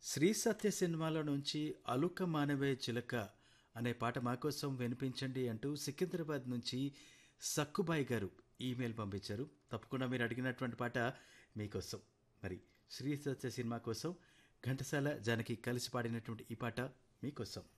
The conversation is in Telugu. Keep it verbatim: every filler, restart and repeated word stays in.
శ్రీ సత్య సినిమాలో నుంచి అలుక మానవే చిలక అనే పాట మా కోసం వినిపించండి అంటూ సికింద్రాబాద్ నుంచి సక్కుబాయి గారు ఈమెయిల్ పంపించారు. తప్పకుండా మీరు అడిగినటువంటి పాట మీకోసం. మరి శ్రీ సత్య సినిమా కోసం ఘంటసాల జానకి కలిసి పాడినటువంటి ఈ పాట మీకోసం.